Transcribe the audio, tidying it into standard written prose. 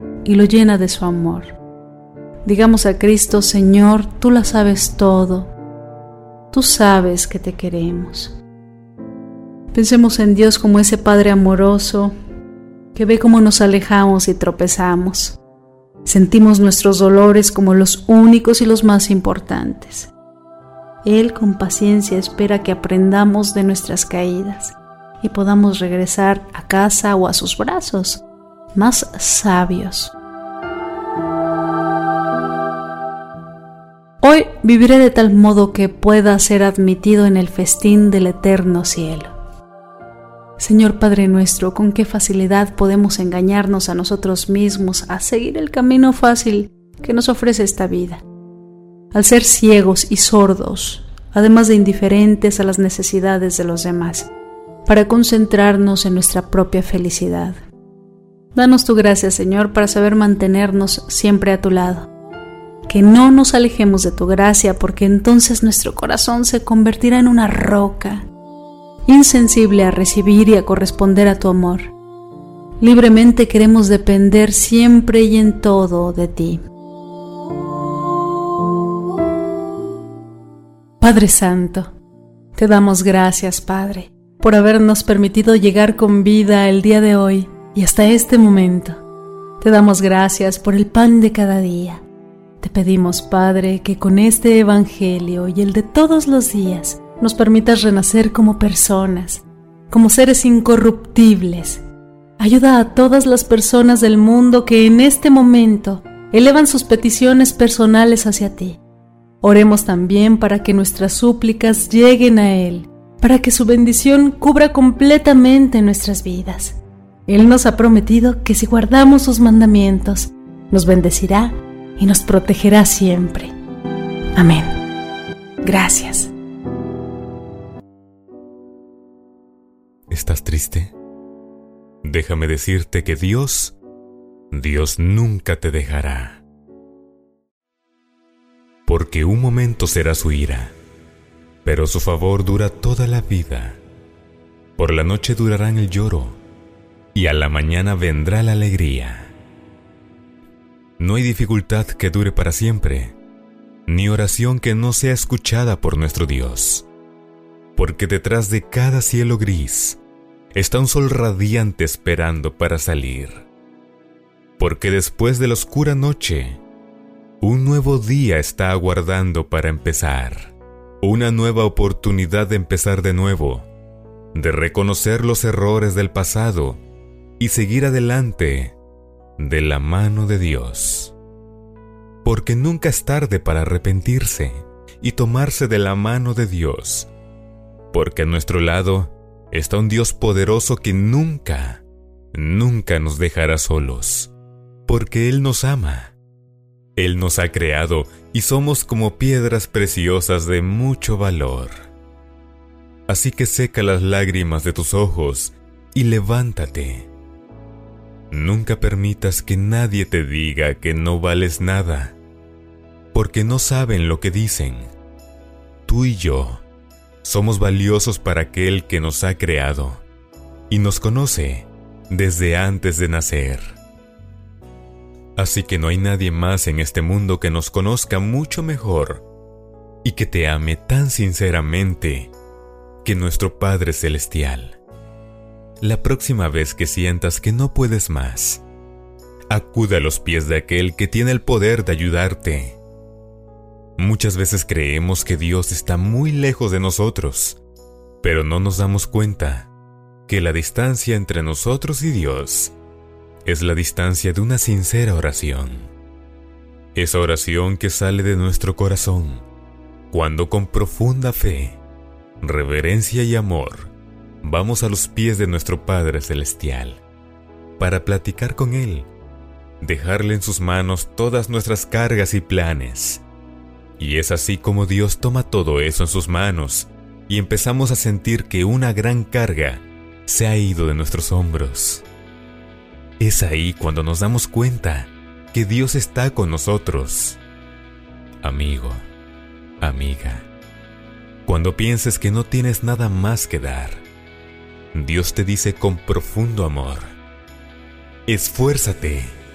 y lo llena de su amor. Digamos a Cristo: Señor, tú lo sabes todo. Tú sabes que te queremos. Pensemos en Dios como ese Padre amoroso que ve cómo nos alejamos y tropezamos. Sentimos nuestros dolores como los únicos y los más importantes. Él con paciencia espera que aprendamos de nuestras caídas y podamos regresar a casa o a sus brazos, más sabios. Hoy viviré de tal modo que pueda ser admitido en el festín del eterno cielo. Señor Padre nuestro, con qué facilidad podemos engañarnos a nosotros mismos a seguir el camino fácil que nos ofrece esta vida. Al ser ciegos y sordos, además de indiferentes a las necesidades de los demás, para concentrarnos en nuestra propia felicidad. Danos tu gracia, Señor, para saber mantenernos siempre a tu lado. Que no nos alejemos de tu gracia, porque entonces nuestro corazón se convertirá en una roca, insensible a recibir y a corresponder a tu amor. Libremente queremos depender siempre y en todo de ti. Padre Santo, te damos gracias, Padre, por habernos permitido llegar con vida el día de hoy y hasta este momento. Te damos gracias por el pan de cada día. Te pedimos, Padre, que con este Evangelio y el de todos los días nos permitas renacer como personas, como seres incorruptibles. Ayuda a todas las personas del mundo que en este momento elevan sus peticiones personales hacia ti. Oremos también para que nuestras súplicas lleguen a Él, para que su bendición cubra completamente nuestras vidas. Él nos ha prometido que si guardamos sus mandamientos, nos bendecirá y nos protegerá siempre. Amén. Gracias. ¿Estás triste? Déjame decirte que Dios nunca te dejará. Porque un momento será su ira, pero su favor dura toda la vida. Por la noche durarán el lloro, y a la mañana vendrá la alegría. No hay dificultad que dure para siempre, ni oración que no sea escuchada por nuestro Dios. Porque detrás de cada cielo gris está un sol radiante esperando para salir. Porque después de la oscura noche, un nuevo día está aguardando para empezar. Una nueva oportunidad de empezar de nuevo, de reconocer los errores del pasado y seguir adelante de la mano de Dios. Porque nunca es tarde para arrepentirse y tomarse de la mano de Dios. Porque a nuestro lado está un Dios poderoso que nunca nos dejará solos. Porque Él nos ama. Él nos ha creado y somos como piedras preciosas de mucho valor. Así que seca las lágrimas de tus ojos y levántate. Nunca permitas que nadie te diga que no vales nada, porque no saben lo que dicen. Tú y yo somos valiosos para aquel que nos ha creado y nos conoce desde antes de nacer. Así que no hay nadie más en este mundo que nos conozca mucho mejor y que te ame tan sinceramente que nuestro Padre Celestial. La próxima vez que sientas que no puedes más, acude a los pies de aquel que tiene el poder de ayudarte. Muchas veces creemos que Dios está muy lejos de nosotros, pero no nos damos cuenta que la distancia entre nosotros y Dios es la distancia de una sincera oración. Esa oración que sale de nuestro corazón, cuando con profunda fe, reverencia y amor, vamos a los pies de nuestro Padre Celestial, para platicar con Él, dejarle en sus manos todas nuestras cargas y planes. Y es así como Dios toma todo eso en sus manos, y empezamos a sentir que una gran carga se ha ido de nuestros hombros. Es ahí cuando nos damos cuenta que Dios está con nosotros. Amigo, amiga, cuando pienses que no tienes nada más que dar, Dios te dice con profundo amor: esfuérzate